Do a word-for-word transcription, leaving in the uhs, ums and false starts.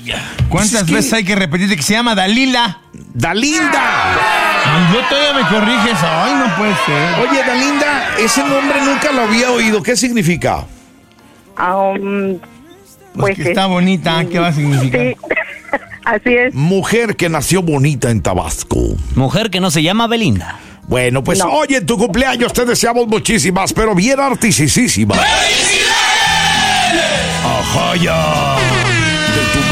¿Cuántas Es que- veces hay que repetirte que se llama Dalila? ¡Dalinda! Ay, yo todavía me corriges. Ay, no puede ser. Oye, Dalinda, ese nombre nunca lo había oído. ¿Qué significa? Um, Pues pues que está es- bonita, ¿qué va a significar? Sí, así es. Mujer que nació bonita en Tabasco. Mujer que no se llama Belinda. Bueno, pues No. oye, en tu cumpleaños te deseamos muchísimas, pero bien artisísimas. ¡Felicidades! ¡Ajá, ya!